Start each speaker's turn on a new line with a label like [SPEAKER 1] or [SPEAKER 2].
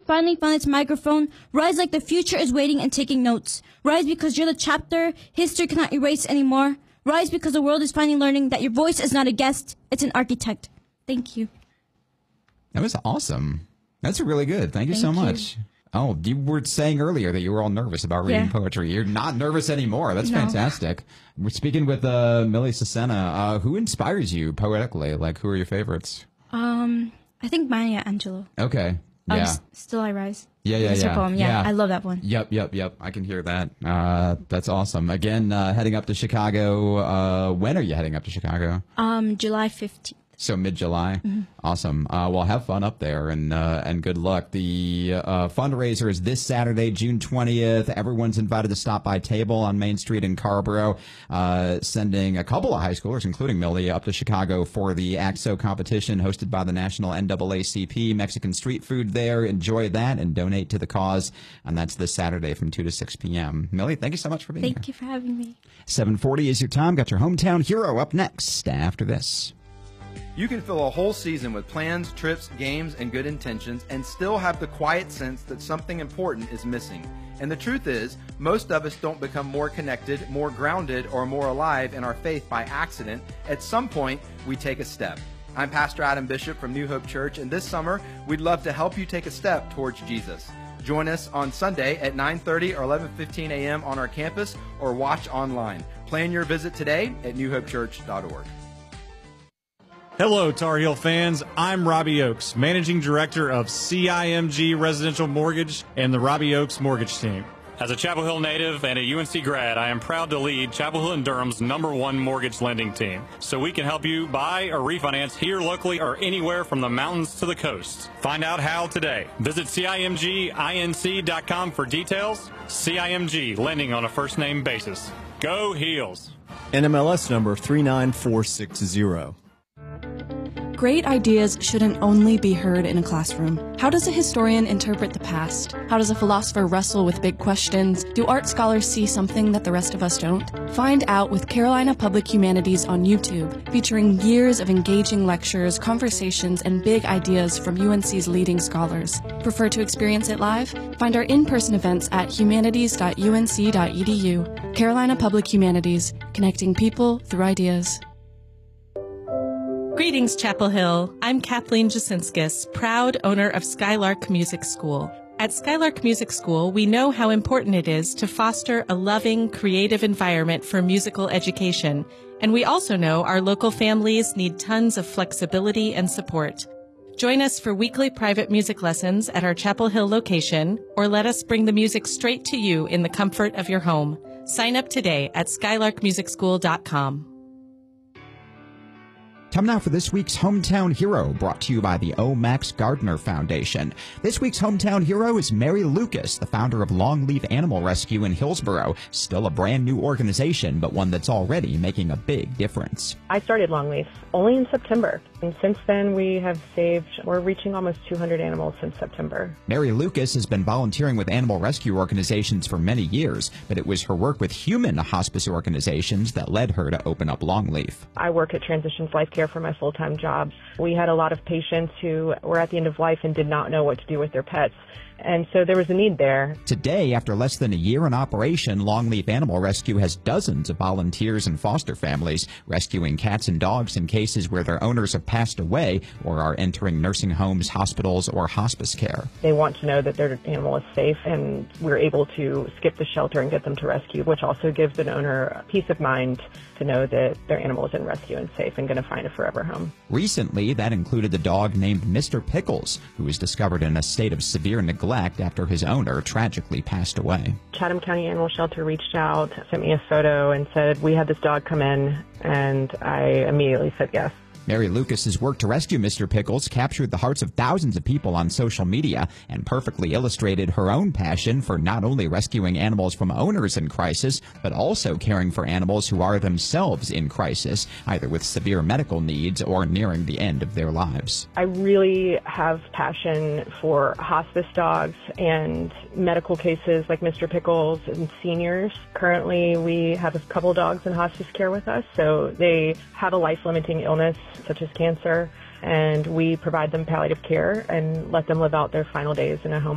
[SPEAKER 1] finally found its microphone. Rise like the future is waiting and taking notes. Rise because you're the chapter history cannot erase anymore. Rise because the world is finally learning that your voice is not a guest, it's an architect. Thank you.
[SPEAKER 2] That was awesome. That's really good. Thank you so much. Oh, you were saying earlier that you were all nervous about reading poetry. You're not nervous anymore. That's fantastic. We're speaking with Millie Cesena. Who inspires you poetically? Like, who are your favorites?
[SPEAKER 1] I think Maya Angelou.
[SPEAKER 2] Okay. Yeah.
[SPEAKER 1] Still I Rise.
[SPEAKER 2] Yeah.
[SPEAKER 1] Poem. Yeah, I love that one.
[SPEAKER 2] Yep. I can hear that. That's awesome. Again, heading up to Chicago. When are you heading up to Chicago?
[SPEAKER 1] July 15th.
[SPEAKER 2] So mid-July. Mm-hmm. Awesome. Well, have fun up there and good luck. The fundraiser is this Saturday, June 20th. Everyone's invited to stop by Table on Main Street in Carrboro, sending a couple of high schoolers, including Millie, up to Chicago for the ACT-SO competition hosted by the National NAACP. Mexican street food there. Enjoy that and donate to the cause. And that's this Saturday from 2 to 6 p.m. Millie, thank you so much for being here.
[SPEAKER 1] Thank you for having me.
[SPEAKER 2] 7:40 is your time. Got your hometown hero up next after this.
[SPEAKER 3] You can fill a whole season with plans, trips, games, and good intentions and still have the quiet sense that something important is missing. And the truth is, most of us don't become more connected, more grounded, or more alive in our faith by accident. At some point, we take a step. I'm Pastor Adam Bishop from New Hope Church, and this summer, we'd love to help you take a step towards Jesus. Join us on Sunday at 9:30 or 11:15 a.m. on our campus or watch online. Plan your visit today at newhopechurch.org.
[SPEAKER 4] Hello, Tar Heel fans. I'm Robbie Oakes, Managing Director of CIMG Residential Mortgage and the Robbie Oakes Mortgage Team.
[SPEAKER 5] As a Chapel Hill native and a UNC grad, I am proud to lead Chapel Hill & Durham's #1 mortgage lending team, so we can help you buy or refinance here locally or anywhere from the mountains to the coast. Find out how today. Visit CIMGINC.com for details. CIMG, lending on a first-name basis. Go Heels.
[SPEAKER 6] NMLS number 39460.
[SPEAKER 7] Great ideas shouldn't only be heard in a classroom. How does a historian interpret the past? How does a philosopher wrestle with big questions? Do art scholars see something that the rest of us don't? Find out with Carolina Public Humanities on YouTube, featuring years of engaging lectures, conversations, and big ideas from UNC's leading scholars. Prefer to experience it live? Find our in-person events at humanities.unc.edu. Carolina Public Humanities, connecting people through ideas.
[SPEAKER 8] Greetings, Chapel Hill. I'm Kathleen Jasinskis, proud owner of Skylark Music School. At Skylark Music School, we know how important it is to foster a loving, creative environment for musical education, and we also know our local families need tons of flexibility and support. Join us for weekly private music lessons at our Chapel Hill location, or let us bring the music straight to you in the comfort of your home. Sign up today at skylarkmusicschool.com.
[SPEAKER 2] Time now for this week's Hometown Hero, brought to you by the O. Max Gardner Foundation. This week's Hometown Hero is Mary Lucas, the founder of Longleaf Animal Rescue in Hillsboro. Still a brand new organization, but one that's already making a big difference.
[SPEAKER 9] I started Longleaf only in September, and since then we're reaching almost 200 animals since September.
[SPEAKER 2] Mary Lucas has been volunteering with animal rescue organizations for many years, but it was her work with human hospice organizations that led her to open up Longleaf.
[SPEAKER 9] I work at Transitions Life Care for my full-time job. We had a lot of patients who were at the end of life and did not know what to do with their pets. And so there was a need there.
[SPEAKER 2] Today, after less than a year in operation, Longleaf Animal Rescue has dozens of volunteers and foster families rescuing cats and dogs in cases where their owners have passed away or are entering nursing homes, hospitals, or hospice care.
[SPEAKER 9] They want to know that their animal is safe, and we're able to skip the shelter and get them to rescue, which also gives an owner peace of mind to know that their animal is in rescue and safe and going to find a forever home.
[SPEAKER 2] Recently, that included the dog named Mr. Pickles, who was discovered in a state of severe neglect after his owner tragically passed away.
[SPEAKER 9] Chatham County Animal Shelter reached out, sent me a photo, and said, "We had this dog come in," and I immediately said yes.
[SPEAKER 2] Mary Lucas's work to rescue Mr. Pickles captured the hearts of thousands of people on social media and perfectly illustrated her own passion for not only rescuing animals from owners in crisis, but also caring for animals who are themselves in crisis, either with severe medical needs or nearing the end of their lives.
[SPEAKER 9] I really have passion for hospice dogs and medical cases like Mr. Pickles and seniors. Currently, we have a couple dogs in hospice care with us, so they have a life-limiting illness such as cancer, and we provide them palliative care and let them live out their final days in a home